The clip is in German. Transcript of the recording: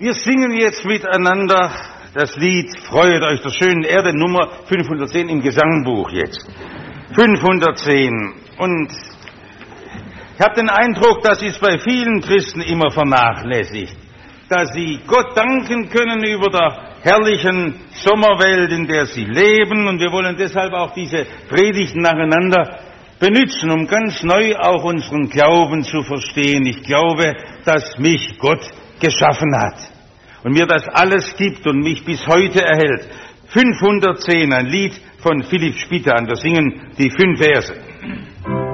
Wir singen jetzt miteinander das Lied Freut euch der schönen Erde, Nummer 510 im Gesangbuch jetzt. 510. Und ich habe den Eindruck, das ist bei vielen Christen immer vernachlässigt, dass sie Gott danken können über der herrlichen Sommerwelt, in der sie leben. Und wir wollen deshalb auch diese Predigten nacheinander benutzen, um ganz neu auch unseren Glauben zu verstehen. Ich glaube, dass mich Gott geschaffen hat und mir das alles gibt und mich bis heute erhält. 510, ein Lied von Philipp Spitta. Wir singen die 5 Verse.